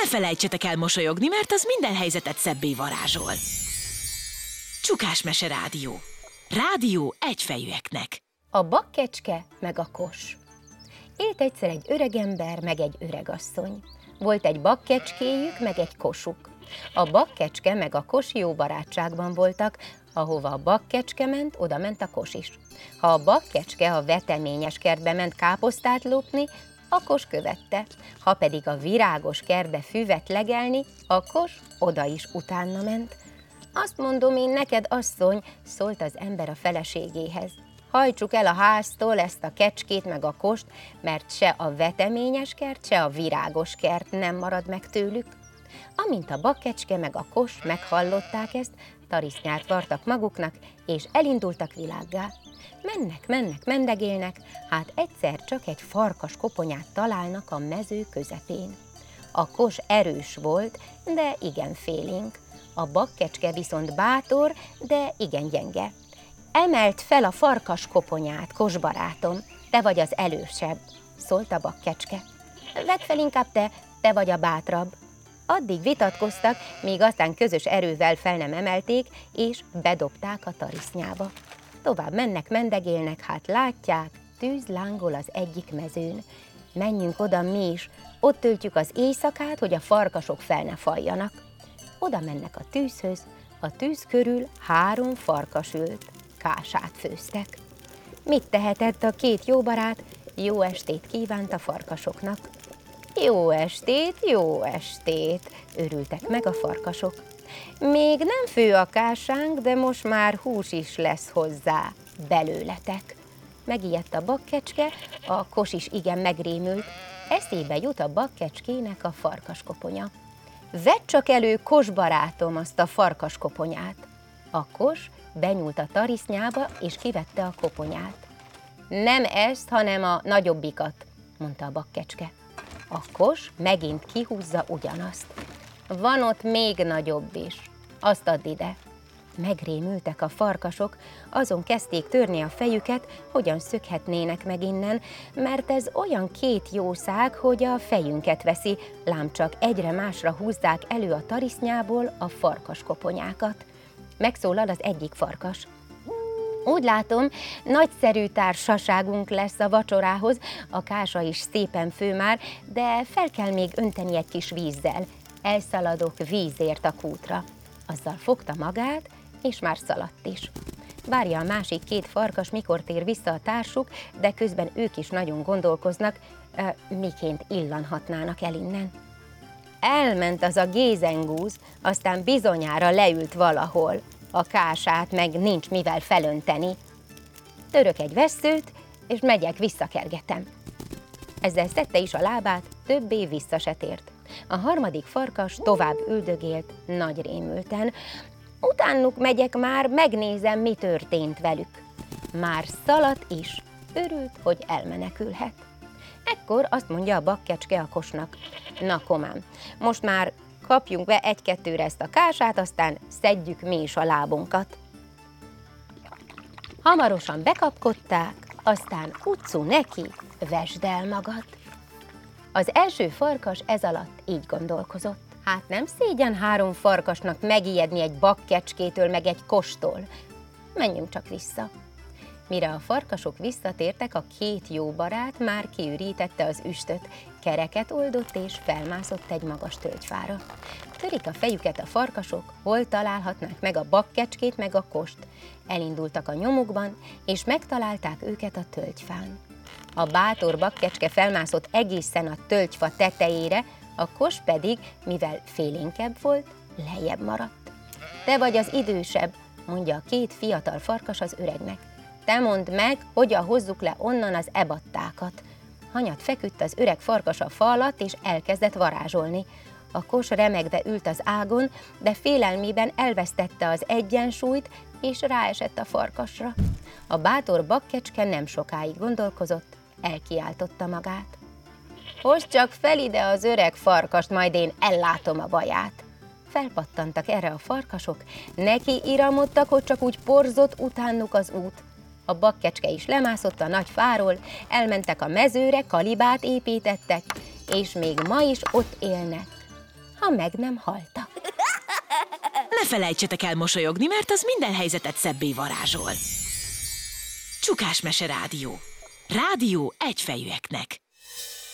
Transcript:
ne felejtsetek el mosolyogni, mert az minden helyzetet szebbé varázsol. Csukásmese Rádió. Rádió egyfejűeknek. A bakkecske meg a kos. Élt egyszer egy öregember meg egy öregasszony. Volt egy bakkecskéjük meg egy kosuk. A bakkecske meg a kos jó barátságban voltak, ahova a bakkecske ment, oda ment a kos is. Ha a bakkecske a veteményes kertbe ment káposztát lopni, a kos követte. Ha pedig a virágos kertbe füvet legelni, a kos oda is utána ment. Azt mondom én neked, asszony, szólt az ember a feleségéhez. Hajtsuk el a háztól ezt a kecskét meg a kost, mert se a veteményes kert, se a virágos kert nem marad meg tőlük. Amint a bakkecske meg a kos meghallották ezt, tarisznyát vartak maguknak, és elindultak világgá. Mennek, mendegélnek, hát egyszer csak egy farkas koponyát találnak a mező közepén. A kos erős volt, de igen félénk. A bakkecske viszont bátor, de igen gyenge. Emelt fel a farkas koponyát, kos barátom, te vagy az elősebb, szólt a bakkecske. Vedd fel inkább te vagy a bátrabb. Addig vitatkoztak, míg aztán közös erővel fel nem emelték, és bedobták a tarisznyába. Tovább mennek, mendegélnek, hát látják, tűz lángol az egyik mezőn. Menjünk oda mi is, ott töltjük az éjszakát, hogy a farkasok fel ne faljanak. Oda mennek a tűzhöz, a tűz körül 3 farkas ült, kását főztek. Mit tehetett a 2 jó barát? Jó estét kívánt a farkasoknak. Jó estét, örültek meg a farkasok. Még nem fő a kásánk, de most már hús is lesz hozzá, belőletek. Megijedt a bakkecske, a kos is igen megrémült, eszébe jut a bakkecskének a farkaskoponya. Vedd csak elő, kos barátom, azt a farkaskoponyát. A kos benyúlt a tarisznyába, és kivette a koponyát. Nem ezt, hanem a nagyobbikat, mondta a bakkecske. A kos megint kihúzza ugyanazt. Van ott még nagyobb is, azt add ide. Megrémültek a farkasok, azon kezdték törni a fejüket, hogyan szökhetnének meg innen, mert ez olyan 2 jószág, hogy a fejünket veszi, lám csak egyre másra húzzák elő a tarisznyából a farkaskoponyákat. Megszólal az egyik farkas. Úgy látom, nagyszerű társaságunk lesz a vacsorához, a kása is szépen fő már, de fel kell még önteni egy kis vízzel. Elszaladok vízért a kútra. Azzal fogta magát, és már szaladt is. Várja a másik 2 farkas, mikor tér vissza a társuk, de közben ők is nagyon gondolkoznak, miként illanhatnának el innen. Elment az a gézengúz, aztán bizonyára leült valahol. A kását meg nincs mivel felönteni. Török egy vesszőt, és megyek, visszakergetem. Ezzel szedte is a lábát, többé vissza se tért. A harmadik farkas tovább üldögélt, nagy rémülten. Utánuk megyek már, megnézem, mi történt velük. Már szaladt is, örült, hogy elmenekülhet. Ekkor azt mondja a bakkecske a kosnak. Na komám, most már kapjunk be 1-2-re ezt a kását, aztán szedjük mi is a lábunkat. Hamarosan bekapkodták, aztán utcu neki, vesd el magad. Az első farkas ez alatt így gondolkozott. Hát nem szégyen 3 farkasnak megijedni egy bakkecskétől meg egy kostól. Menjünk csak vissza. Mire a farkasok visszatértek, a 2 jó barát már kiürítette az üstöt, kereket oldott és felmászott egy magas tölgyfára. Törik a fejüket a farkasok, hol találhatnák meg a bakkecskét meg a kost. Elindultak a nyomukban, és megtalálták őket a tölgyfán. A bátor bakkecske felmászott egészen a tölgyfa tetejére, a kos pedig, mivel félénkebb volt, lejjebb maradt. Te vagy az idősebb, mondja a 2 fiatal farkas az öregnek. Te mondd meg, hogyan hozzuk le onnan az ebattákat. Hanyat feküdt az öreg farkas a fa alatt, és elkezdett varázsolni. A kos remegve ült az ágon, de félelmében elvesztette az egyensúlyt, és ráesett a farkasra. A bátor bakkecske nem sokáig gondolkozott, elkiáltotta magát. Hozd csak fel ide az öreg farkast, majd én ellátom a baját. Felpattantak erre a farkasok, neki iramodtak, hogy csak úgy porzott utánuk az út. A bakkecske is lemászott a nagy fáról, elmentek a mezőre, kalibát építettek, és még ma is ott élnek. ha meg nem haltak. Ne felejtsetek el mosolyogni, mert az minden helyzetet szebbé varázsol. Csukásmese rádió. Rádió egyfejűeknek.